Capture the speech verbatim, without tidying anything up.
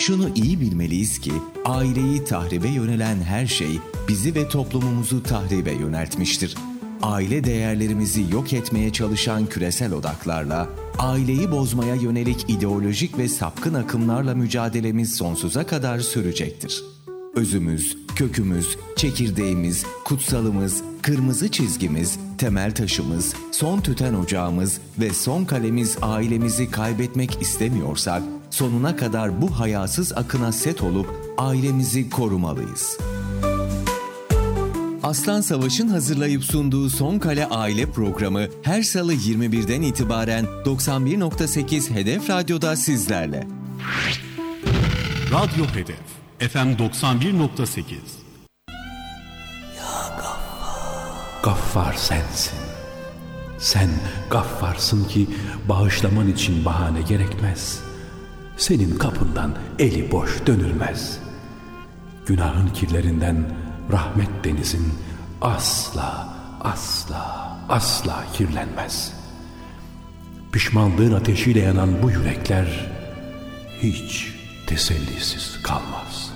Şunu iyi bilmeliyiz ki aileyi tahribe yönelen her şey bizi ve toplumumuzu tahribe yöneltmiştir. Aile değerlerimizi yok etmeye çalışan küresel odaklarla, aileyi bozmaya yönelik ideolojik ve sapkın akımlarla mücadelemiz sonsuza kadar sürecektir. Özümüz, kökümüz, çekirdeğimiz, kutsalımız, kırmızı çizgimiz, temel taşımız, son tüten ocağımız ve son kalemiz ailemizi kaybetmek istemiyorsak, sonuna kadar bu hayasız akına set olup ailemizi korumalıyız. Aslan Savaş'ın hazırlayıp sunduğu Son Kale Aile programı her salı yirmi birden itibaren doksan bir nokta sekiz Hedef Radyo'da sizlerle. Radyo Hedef F M doksan bir nokta sekiz. Ya Gaffar. Gaffar sensin. Sen Gaffarsın ki bağışlaman için bahane gerekmez. Senin kapından eli boş dönülmez. Günahın kirlerinden rahmet denizin asla, asla, asla kirlenmez. Pişmanlığın ateşiyle yanan bu yürekler hiç tesellisiz kalmaz.